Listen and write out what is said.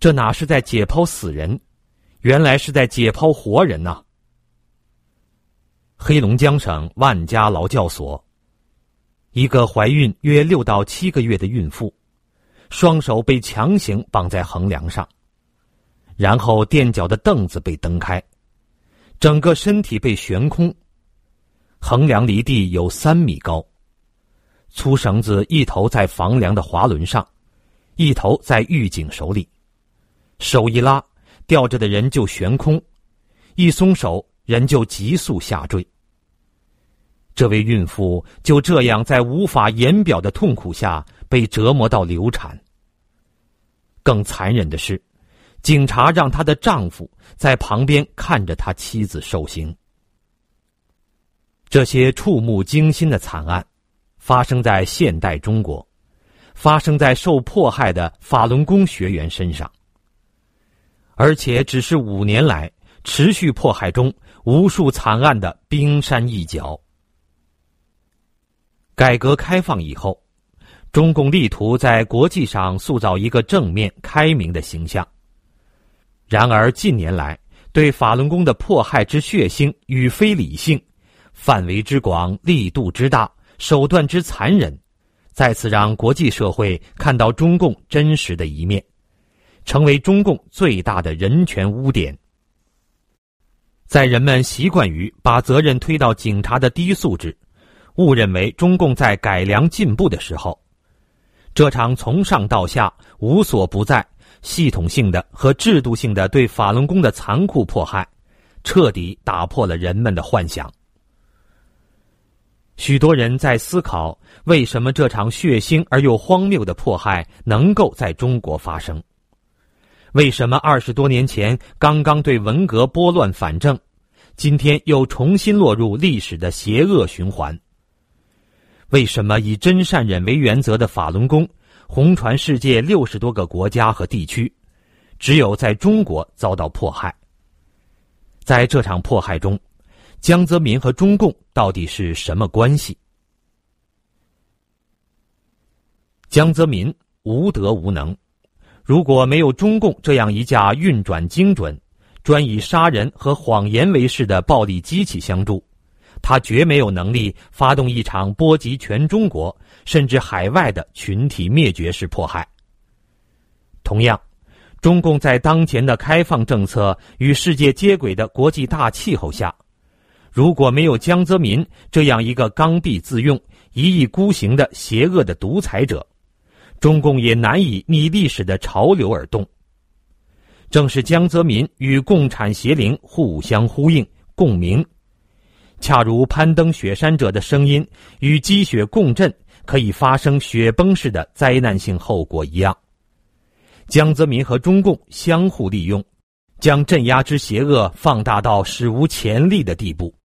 这哪是在解剖死人，原来是在解剖活人呐！黑龙江省万家劳教所，一个怀孕约6到7个月的孕妇，双手被强行绑在横梁上，然后垫脚的凳子被蹬开，整个身体被悬空，横梁离地有3米高，粗绳子一头在房梁的滑轮上，一头在狱警手里，手一拉，吊着的人就悬空，一松手，人就急速下坠。这位孕妇就这样在无法言表的痛苦下被折磨到流产。更残忍的是，警察让她的丈夫在旁边看着她妻子受刑。这些触目惊心的惨案发生在现代中国，发生在受迫害的法轮功学员身上，而且只是5年来持续迫害中无数惨案的冰山一角。改革开放以后，中共力图在国际上塑造一个正面开明的形象。然而近年来对法轮功的迫害之血腥与非理性，范围之广，力度之大，手段之残忍，再次让国际社会看到中共真实的一面，成为中共最大的人权污点。在人们习惯于把责任推到警察的低素质，误认为中共在改良进步的时候，这场从上到下无所不在、系统性的和制度性的对法轮功的残酷迫害，彻底打破了人们的幻想。许多人在思考，为什么这场血腥而又荒谬的迫害能够在中国发生？为什么20多年前刚刚对文革拨乱反正，今天又重新落入历史的邪恶循环？为什么以真善忍为原则的法轮功红传世界60多个国家和地区，只有在中国遭到迫害？在这场迫害中，江泽民和中共到底是什么关系？江泽民无德无能，如果没有中共这样一架运转精准、专以杀人和谎言为事的暴力机器相助，他绝没有能力发动一场波及全中国甚至海外的群体灭绝式迫害。同样，中共在当前的开放政策与世界接轨的国际大气候下，如果没有江泽民这样一个刚愎自用、一意孤行的邪恶的独裁者，中共也难以逆历史的潮流而动。正是江泽民与共产邪灵互相呼应、共鸣，恰如攀登雪山者的声音与积雪共振可以发生雪崩式的灾难性后果一样，江泽民和中共相互利用，将镇压之邪恶放大到史无前例的地步。